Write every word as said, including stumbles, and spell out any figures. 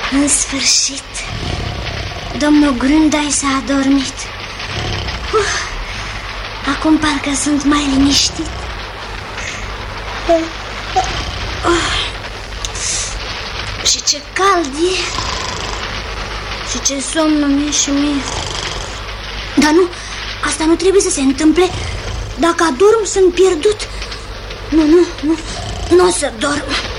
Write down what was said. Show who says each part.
Speaker 1: În sfârșit, domnul Grundai s-a adormit. uh, Acum parcă sunt mai liniștit. uh, Și ce cald e. Și ce somn mi-e și mie. Dar nu, asta nu trebuie să se întâmple. Dacă adorm, sunt pierdut. Nu, nu, nu, nu o să dorm.